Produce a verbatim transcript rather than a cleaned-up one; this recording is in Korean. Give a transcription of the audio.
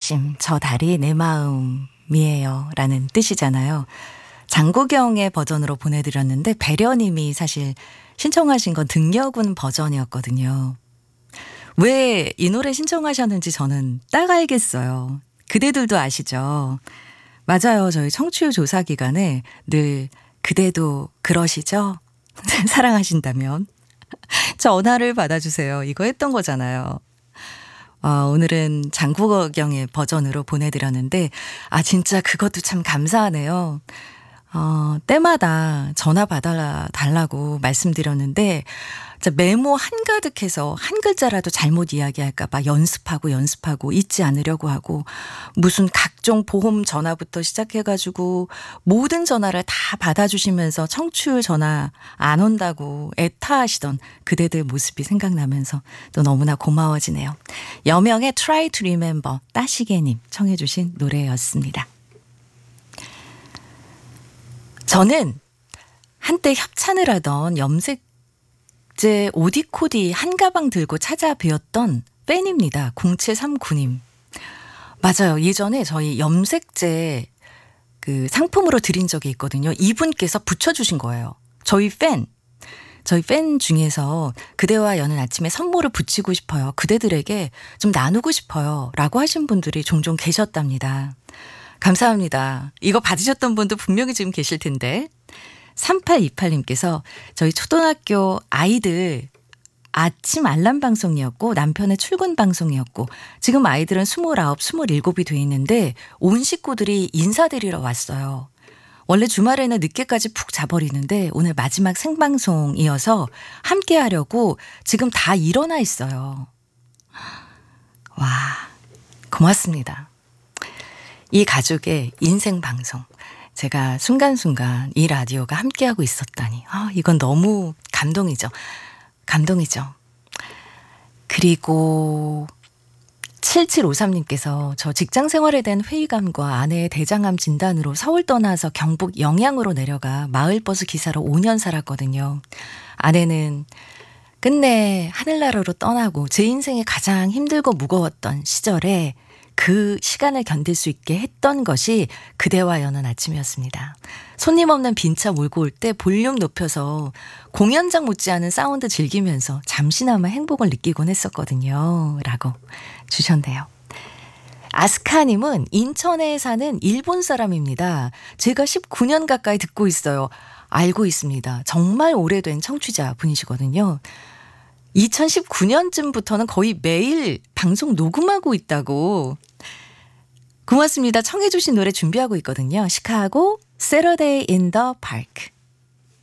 아침 저 달이 내 마음이에요 라는 뜻이잖아요. 장국영의 버전으로 보내드렸는데 배려님이 사실 신청하신 건 등려군 버전이었거든요. 왜 이 노래 신청하셨는지 저는 딱 알겠어요. 그대들도 아시죠? 맞아요. 저희 청취율 조사 기간에 늘 그대도 그러시죠? 사랑하신다면 전화를 받아주세요. 이거 했던 거잖아요. 어, 오늘은 장국영의 버전으로 보내드렸는데 아 진짜 그것도 참 감사하네요. 어, 때마다 전화 받아달라고 말씀드렸는데 메모 한가득해서 한 글자라도 잘못 이야기할까 봐 연습하고 연습하고 잊지 않으려고 하고 무슨 각종 보험 전화부터 시작해가지고 모든 전화를 다 받아주시면서 청취율 전화 안 온다고 애타하시던 그대들 모습이 생각나면서 또 너무나 고마워지네요. 여명의 Try to Remember 따시게님 청해 주신 노래였습니다. 저는 한때 협찬을 하던 염색제 오디코디 한 가방 들고 찾아뵈었던 팬입니다. 공칠삼구님. 맞아요. 예전에 저희 염색제 그 상품으로 드린 적이 있거든요. 이분께서 붙여주신 거예요. 저희 팬. 저희 팬 중에서 그대와 여는 아침에 선물을 붙이고 싶어요. 그대들에게 좀 나누고 싶어요. 라고 하신 분들이 종종 계셨답니다. 감사합니다. 이거 받으셨던 분도 분명히 지금 계실 텐데. 삼팔이팔님께서 저희 초등학교 아이들 아침 알람 방송이었고 남편의 출근 방송이었고 지금 아이들은 스물아홉, 스물일곱이 돼 있는데 온 식구들이 인사드리러 왔어요. 원래 주말에는 늦게까지 푹 자버리는데 오늘 마지막 생방송이어서 함께 하려고 지금 다 일어나 있어요. 와, 고맙습니다. 이 가족의 인생 방송. 제가 순간순간 이 라디오가 함께하고 있었다니. 아, 이건 너무 감동이죠. 감동이죠. 그리고 칠칠오삼님께서 저 직장 생활에 대한 회의감과 아내의 대장암 진단으로 서울 떠나서 경북 영양으로 내려가 마을버스 기사로 오 년 살았거든요. 아내는 끝내 하늘나라로 떠나고 제 인생에 가장 힘들고 무거웠던 시절에 그 시간을 견딜 수 있게 했던 것이 그대와 여는 아침이었습니다. 손님 없는 빈차 몰고 올 때 볼륨 높여서 공연장 못지않은 사운드 즐기면서 잠시나마 행복을 느끼곤 했었거든요. 라고 주셨네요. 아스카님은 인천에 사는 일본 사람입니다. 제가 십구 년 가까이 듣고 있어요. 알고 있습니다. 정말 오래된 청취자 분이시거든요. 이천십구 년쯤부터는 거의 매일 방송 녹음하고 있다고. 고맙습니다. 청해 주신 노래 준비하고 있거든요. 시카고 Saturday in the Park.